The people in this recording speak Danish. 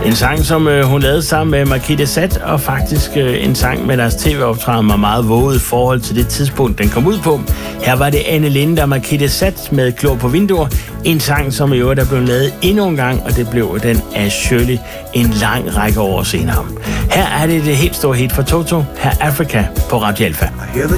En sang, som hun lavede sammen med Marquis de Sade, og faktisk en sang med deres tv-optræden var meget våget i forhold til det tidspunkt, den kom ud på. Her var det Anne Linde og Marquis de Sade med Klog på vinduer. En sang, som i øvrigt er blevet lavet endnu en gang, og det blev den af Shirley en lang række år senere. Her er det helt store hit for Toto. Her Africa på Radio Alfa.